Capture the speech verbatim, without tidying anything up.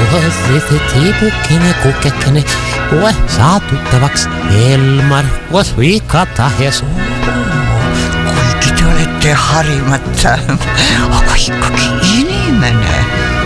Tiipukkini kukkekene, koe saatuttavaks Elmar, koos viikata hesu. Kuigi te olete harimata, aga ikkagi inimene.